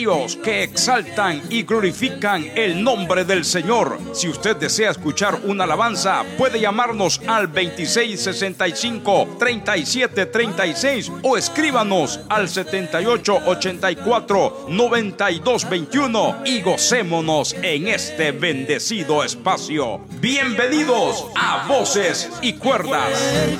tríos que exaltan y glorifican el nombre del Señor. Si usted desea escuchar una alabanza, puede llamarnos al 2665-3736 o escríbanos al 7884-9221 y gocémonos en este bendecido espacio. Bienvenidos a Voces y Cuerdas.